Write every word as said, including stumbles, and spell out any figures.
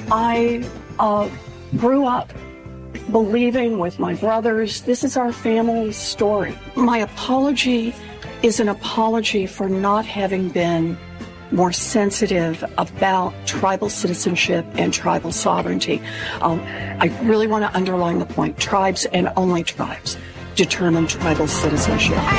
I uh, grew up believing with my brothers, this is our family story. My apology is an apology for not having been more sensitive about tribal citizenship and tribal sovereignty. Um, I really want to underline the point. Tribes and only tribes determine tribal citizenship.